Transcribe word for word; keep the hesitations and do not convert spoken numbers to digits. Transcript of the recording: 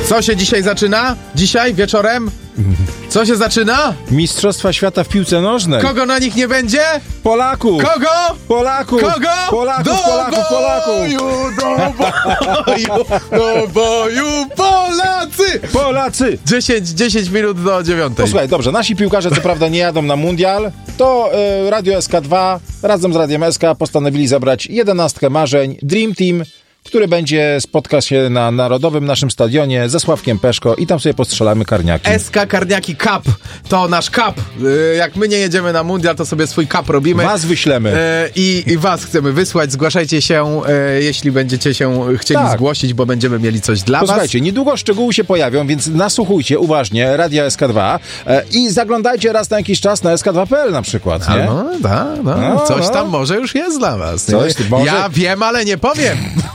Co się dzisiaj zaczyna? Dzisiaj, wieczorem? Co się zaczyna? Mistrzostwa świata w piłce nożnej. Kogo na nich nie będzie? Polaków. Kogo? Polaków. Kogo? Polaków, do Polaków, Polaków. boju, do boju, do boju, Polacy! Polacy. dziesięć minut do dziewiątej. Posłuchaj, dobrze, nasi piłkarze co prawda nie jadą na mundial, to y, Radio S K dwa razem z Radiem S K postanowili zabrać jedenastkę marzeń, Dream Team, który będzie spotka się na Narodowym naszym stadionie ze Sławkiem Peszko i tam sobie postrzelamy karniaki. S K Karniaki Cup to nasz cup. Yy, jak my nie jedziemy na mundial, to sobie swój cup robimy. Was wyślemy. Yy, i, I was chcemy wysłać. Zgłaszajcie się, yy, jeśli będziecie się chcieli tak. zgłosić, bo będziemy mieli coś dla was. Posłuchajcie, niedługo szczegóły się pojawią, więc nasłuchujcie uważnie Radia S K dwa yy, i zaglądajcie raz na jakiś czas na S K dwa kropka p l na przykład, nie? No, da, no, no, coś no. tam może już jest dla was. Coś, nie? może... Ja wiem, ale nie powiem.